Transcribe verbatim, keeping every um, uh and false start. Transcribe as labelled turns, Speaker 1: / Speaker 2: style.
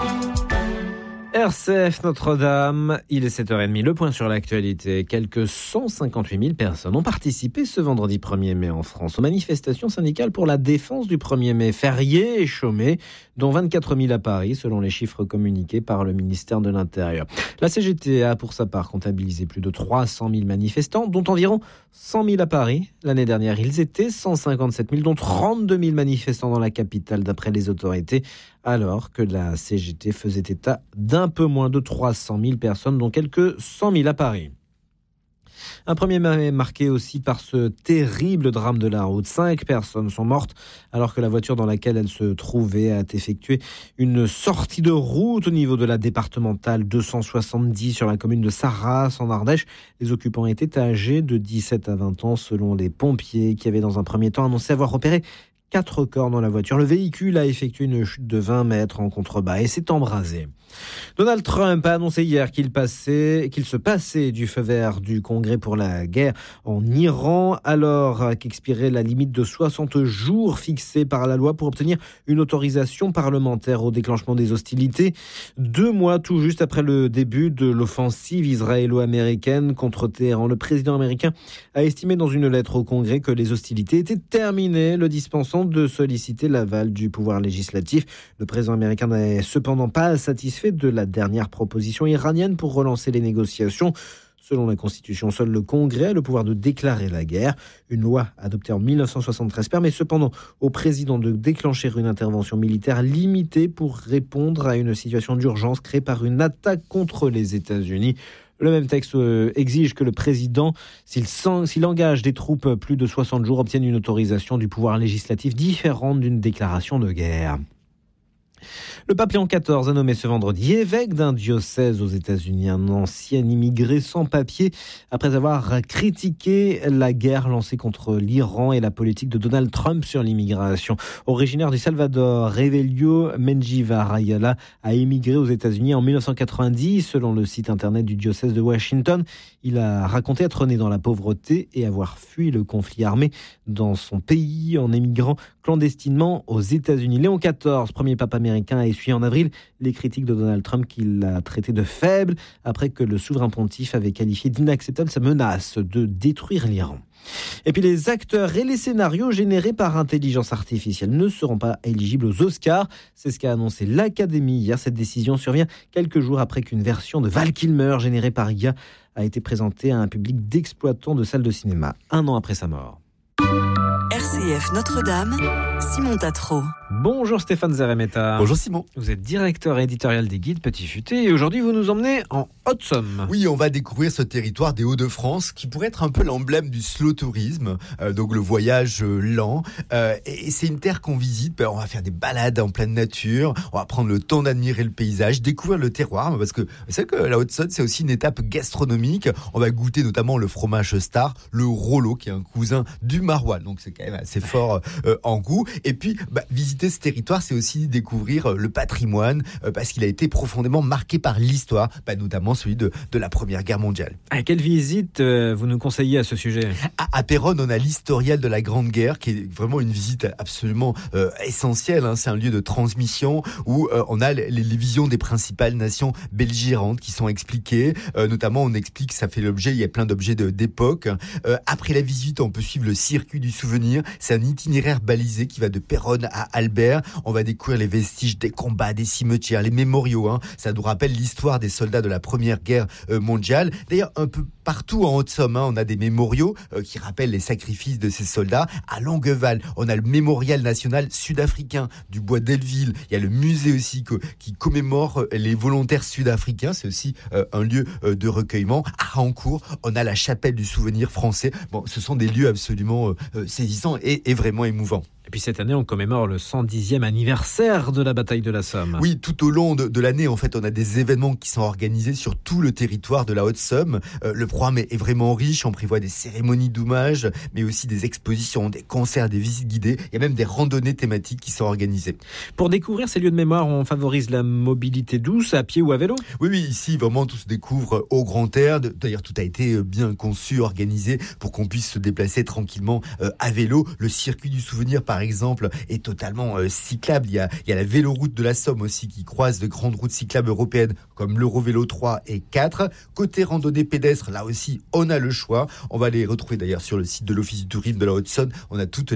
Speaker 1: R C F Notre-Dame, il est sept heures trente, le point sur l'actualité. Quelques cent cinquante-huit mille personnes ont participé ce vendredi premier mai en France aux manifestations syndicales pour la défense du premier mai, férié et chômé, dont vingt-quatre mille à Paris, selon les chiffres communiqués par le ministère de l'Intérieur. La C G T a pour sa part comptabilisé plus de trois cent mille manifestants, dont environ cent mille à Paris. L'année dernière, ils étaient cent cinquante-sept mille, dont trente-deux mille manifestants dans la capitale, d'après les autorités, alors que la C G T faisait état d'un peu moins de trois cent mille personnes, dont quelques cent mille à Paris. Un premier mai marqué aussi par ce terrible drame de la route. Cinq personnes sont mortes alors que la voiture dans laquelle elles se trouvaient a effectué une sortie de route au niveau de la départementale deux cent soixante-dix sur la commune de Sarras en Ardèche. Les occupants étaient âgés de dix-sept à vingt ans selon les pompiers qui avaient dans un premier temps annoncé avoir repéré quatre corps dans la voiture. Le véhicule a effectué une chute de vingt mètres en contrebas et s'est embrasé. Donald Trump a annoncé hier qu'il, passait, qu'il se passait du feu vert du Congrès pour la guerre en Iran, alors qu'expirait la limite de soixante jours fixée par la loi pour obtenir une autorisation parlementaire au déclenchement des hostilités. Deux mois tout juste après le début de l'offensive israélo-américaine contre Téhéran, le président américain a estimé dans une lettre au Congrès que les hostilités étaient terminées, le dispensant de solliciter l'aval du pouvoir législatif. Le président américain n'est cependant pas satisfait de la dernière proposition iranienne pour relancer les négociations. Selon la Constitution, seul le Congrès a le pouvoir de déclarer la guerre. Une loi adoptée en dix-neuf cent soixante-treize permet cependant au président de déclencher une intervention militaire limitée pour répondre à une situation d'urgence créée par une attaque contre les États-Unis. Le même texte exige que le président, s'il, sent, s'il engage des troupes plus de soixante jours, obtienne une autorisation du pouvoir législatif différente d'une déclaration de guerre. Le pape Léon quatorze a nommé ce vendredi évêque d'un diocèse aux États-Unis un ancien immigré sans papier après avoir critiqué la guerre lancée contre l'Iran et la politique de Donald Trump sur l'immigration. Originaire du Salvador, Revelio Menjivar Ayala a émigré aux États-Unis en dix-neuf cent quatre-vingt-dix. Selon le site internet du diocèse de Washington, il a raconté être né dans la pauvreté et avoir fui le conflit armé dans son pays en émigrant clandestinement aux États-Unis. Léon quatorze, premier pape américain, a essuyé en avril les critiques de Donald Trump qu'il a traité de faible après que le souverain pontife avait qualifié d'inacceptable sa menace de détruire l'Iran. Et puis les acteurs et les scénarios générés par intelligence artificielle ne seront pas éligibles aux Oscars. C'est ce qu'a annoncé l'Académie hier. Cette décision survient quelques jours après qu'une version de Val Kilmer générée par I A a été présentée à un public d'exploitants de salles de cinéma un an après sa mort.
Speaker 2: R C F Notre-Dame, Simon Tatro.
Speaker 1: Bonjour Stéphane Zeremeta.
Speaker 3: Bonjour Simon.
Speaker 1: Vous êtes directeur éditorial des Guides Petit Futé et aujourd'hui vous nous emmenez en Haute-Somme.
Speaker 3: Oui, on va découvrir ce territoire des Hauts-de-France qui pourrait être un peu l'emblème du slow tourisme, euh, donc le voyage euh, lent. Euh, et, et c'est une terre qu'on visite, ben, on va faire des balades en pleine nature, on va prendre le temps d'admirer le paysage, découvrir le terroir, parce que vous savez que la Haute-Saône c'est aussi une étape gastronomique. On va goûter notamment le fromage star, le rollo qui est un cousin du maroilles, donc c'est quand même assez fort euh, en goût. Et puis bah, visiter ce territoire, c'est aussi découvrir le patrimoine, euh, parce qu'il a été profondément marqué par l'histoire, bah, notamment celui de, de la Première Guerre mondiale.
Speaker 1: À quelle visite euh, vous nous conseillez à ce sujet ?
Speaker 3: À, à Péronne, on a l'historial de la Grande Guerre, qui est vraiment une visite absolument euh, essentielle. Hein. C'est un lieu de transmission où euh, on a les, les visions des principales nations belligérantes qui sont expliquées. Euh, notamment, on explique, ça fait l'objet, il y a plein d'objets de, d'époque. Euh, après la visite, on peut suivre le circuit du souvenir. C'est un itinéraire balisé qui va de Péronne à Albert. On va découvrir les vestiges des combats, des cimetières, les mémoriaux. Hein. Ça nous rappelle l'histoire des soldats de la Première Guerre euh, mondiale. D'ailleurs, un peu partout en Haute-Somme, hein, on a des mémoriaux euh, qui rappellent les sacrifices de ces soldats. À Longueval, on a le mémorial national sud-africain du bois d'Elleville. Il y a le musée aussi que, qui commémore euh, les volontaires sud-africains. C'est aussi euh, un lieu euh, de recueillement. À Rancourt, on a la chapelle du souvenir français. Bon, ce sont des lieux absolument euh, saisissants et, et vraiment émouvants.
Speaker 1: Et puis cette année, on commémore le cent dixième anniversaire de la bataille de la Somme.
Speaker 3: Oui, tout au long de, de l'année, en fait, on a des événements qui sont organisés sur tout le territoire de la Haute-Somme. Euh, le programme est, est vraiment riche. On prévoit des cérémonies d'hommage, mais aussi des expositions, des concerts, des visites guidées. Il y a même des randonnées thématiques qui sont organisées.
Speaker 1: Pour découvrir ces lieux de mémoire, on favorise la mobilité douce, à pied ou à vélo ?
Speaker 3: Oui, oui, ici, vraiment, tout se découvre au grand air. D'ailleurs, tout a été bien conçu, organisé pour qu'on puisse se déplacer tranquillement euh, à vélo. Le circuit du souvenir, par par exemple, est totalement euh, cyclable. Il y a, il y a la véloroute de la Somme aussi qui croise de grandes routes cyclables européennes comme l'Eurovélo trois et quatre. Côté randonnée pédestre, là aussi, on a le choix. On va les retrouver d'ailleurs sur le site de l'Office du tourisme de la Haute-Saône. On a toutes